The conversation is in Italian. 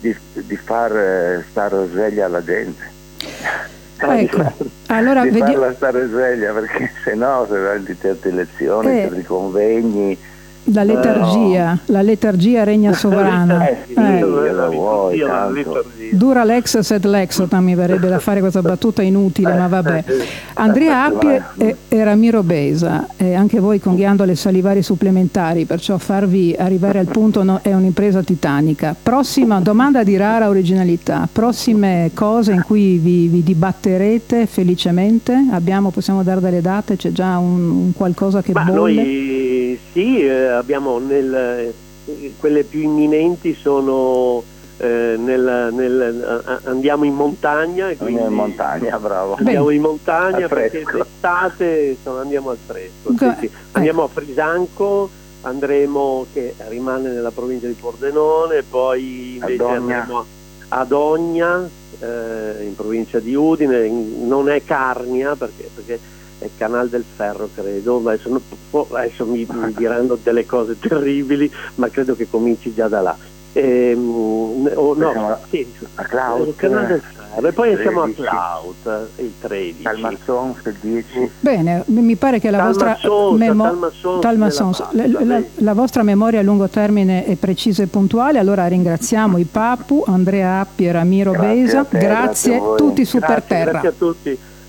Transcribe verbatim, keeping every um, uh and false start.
di, di far stare sveglia la gente. Ecco, allora di vedi... farla stare sveglia, perché se no se vai di certe elezioni, eh, certi convegni, la letargia, no. la letargia regna sovrana. eh sì, eh. Lo vuoi, tanto. Dura l'ex sed l'exotam, mi verrebbe da fare questa battuta inutile, ma vabbè. Andrea Appie e, e Ramiro Besa, e anche voi con ghiandole salivari supplementari, perciò farvi arrivare al punto no, è un'impresa titanica. Prossima domanda di rara originalità, prossime cose in cui vi, vi dibatterete felicemente? Abbiamo, possiamo dare delle date? C'è già un, un qualcosa che Ma bolle? Noi sì, eh, abbiamo nel, eh, quelle più imminenti sono eh, nel, nel, eh, andiamo in montagna e quindi in montagna, bravo. Andiamo Beh, in montagna perché d'estate insomma, andiamo al fresco. Sì, sì. Andiamo a Frisanco, andremo, che rimane nella provincia di Pordenone, poi invece andremo ad Ogna, eh, in provincia di Udine, non è Carnia perché, perché è Canal del Ferro, credo, ma adesso, adesso mi, mi diranno delle cose terribili, ma credo che cominci già da là. Ehm, oh, no, sì, a Cloud, Canal del Ferro, e poi siamo a Cloud il tredici. Talmassons il dieci. Bene, mi pare che la vostra memo- Talmassons, Talmassons, la, la, la vostra memoria a lungo termine è precisa e puntuale. Allora ringraziamo i Papu, Andrea Appie e Ramiro Grazie Besa, a te, grazie, grazie a voi. tutti su Grazie, per terra. Grazie a tutti.